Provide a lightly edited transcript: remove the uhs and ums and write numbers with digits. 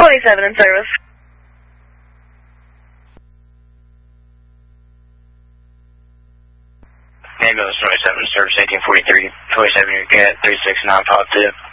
27 in service. Ambulance 27 service 1843, 27 your cat, 369 positive.